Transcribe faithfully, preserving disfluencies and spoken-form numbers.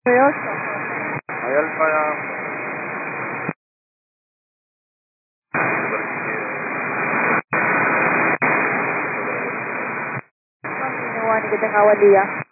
Seryoso? Ayan pa yan. Ang ginawa ni Ganda Kawalia.